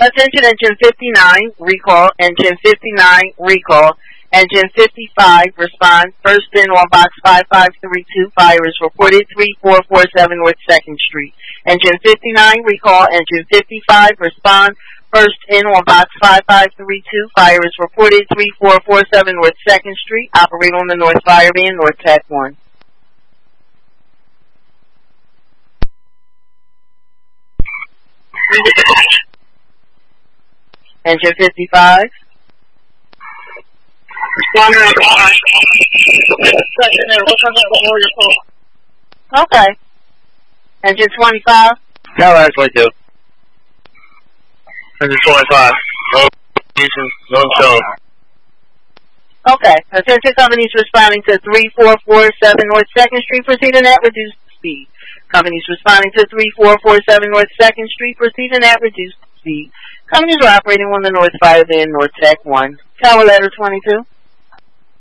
Attention, engine 59, recall. Engine 59, recall. Engine 55, respond. First in on box 5532, fire is reported 3447 North 2nd Street. Engine 59, recall. Engine 55, respond. First in on box 5532, fire is reported 3447 North 2nd Street. Operate on the North Fire Van, North Tech 1. Engine 55. Okay. Engine 25. Cadillac 22. Engine 25. No show. Okay. Attention companies responding to 3447 North 2nd Street proceeding at reduced speed. Companies responding to 3447 North 2nd Street proceeding at reduced speed. Companies are operating on the North Fire Van, North Tech 1. Tower letter 22.